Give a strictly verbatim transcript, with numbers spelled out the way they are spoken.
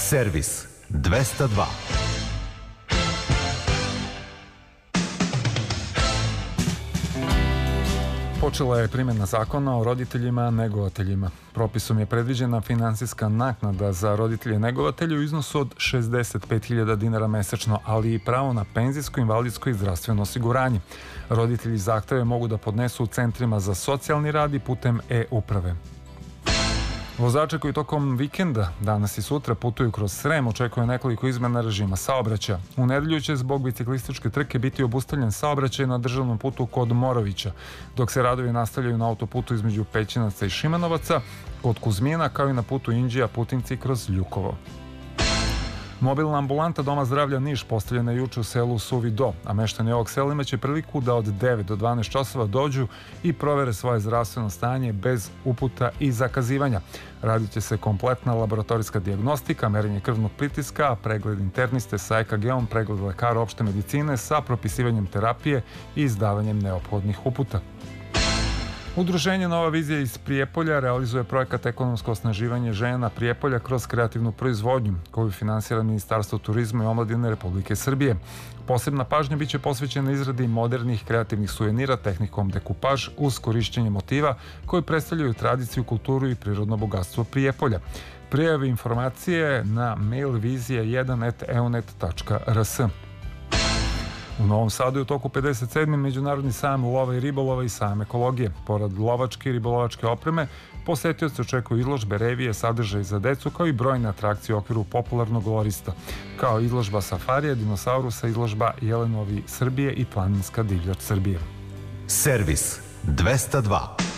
Servis dvesta dva. Počela je primjena zakona o roditeljima negovateljima. Propisom je predviđena finansijska naknada za roditelje negovatelje u iznosu od šezdeset pet hiljada dinara mesečno, ali i pravo na penzijsko, invalidsko i zdravstveno osiguranje. Roditelji zahteve mogu da podnesu u centrima za socijalni rad i putem e-uprave. Vozače koji tokom vikenda, danas i sutra, putuju kroz Srem, očekuje nekoliko izmena režima saobraćaja. U nedelju će zbog biciklističke trke biti obustavljen saobraćaj na državnom putu kod Morovića, dok se radovi nastavljaju na autoputu između Pećinaca i Šimanovaca, kod Kuzmina, kao i na putu Inđija, Putinci kroz Ljukovo. Mobilna ambulanta Doma zdravlja Niš postavljena je juče u selu Suvi Do, a meštani ovog sela imaće priliku da od devet do dvanaest časova dođu i provere svoje zdravstveno stanje bez uputa i zakazivanja. Radit će se kompletna laboratorijska dijagnostika, merenje krvnog pritiska, pregled interniste sa E K G-om, pregled lekara opšte medicine sa propisivanjem terapije i izdavanjem neophodnih uputa. Udruženje Nova vizija iz Prijepolja realizuje projekat ekonomsko osnaživanje žena Prijepolja kroz kreativnu proizvodnju, koju finansira Ministarstvo turizma i omladine Republike Srbije. Posebna pažnja biće posvećena izradi modernih kreativnih suvenira tehnikom dekupaž uz korišćenje motiva koji predstavljaju tradiciju, kulturu i prirodno bogatstvo Prijepolja. Prijave informacije na mail vizija jedan et eunet tačka r s. U Novom Sadu je u toku pedeset sedmi Međunarodni sajam lova i ribolova i sajam ekologije. Pored lovačke i ribolovačke opreme, posetioci očekuju izložbe, revije, sadržaj za decu, kao i brojne atrakcije u okviru popularnog lorista, kao izložba safarija, dinosaurusa, izložba Jelenovi Srbije i planinska divljač Srbije. Servis dvesta dva.